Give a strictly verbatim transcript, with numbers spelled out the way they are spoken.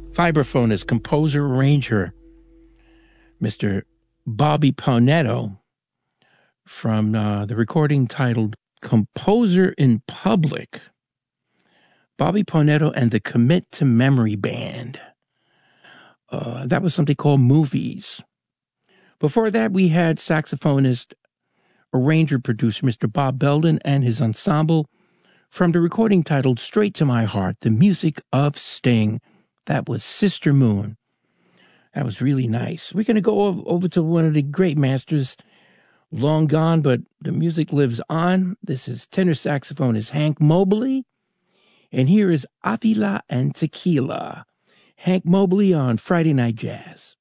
vibraphonist, composer, arranger, Mister Bobby Paunetto, from uh, the recording titled Composer in Public. Bobby Paunetto and the Commit to Memory Band. Uh, that was something called Movies. Before that, we had saxophonist, arranger, producer, Mister Bob Belden and his ensemble from the recording titled Straight to My Heart, the music of Sting. That was Sister Moon. That was really nice. We're going to go over to one of the great masters, long gone, but the music lives on. This is tenor saxophonist Hank Mobley. And here is Avila and Tequila. Hank Mobley on Friday Night Jazz.